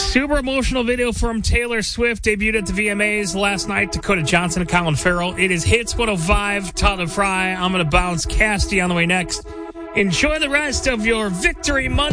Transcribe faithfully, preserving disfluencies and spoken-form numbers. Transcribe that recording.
Super emotional video from Taylor Swift debuted at the V M As last night. Dakota Johnson and Colin Farrell. It is Hits one oh five, Todd and Fry. I'm going to bounce Casty on the way next. Enjoy the rest of your Victory Monday.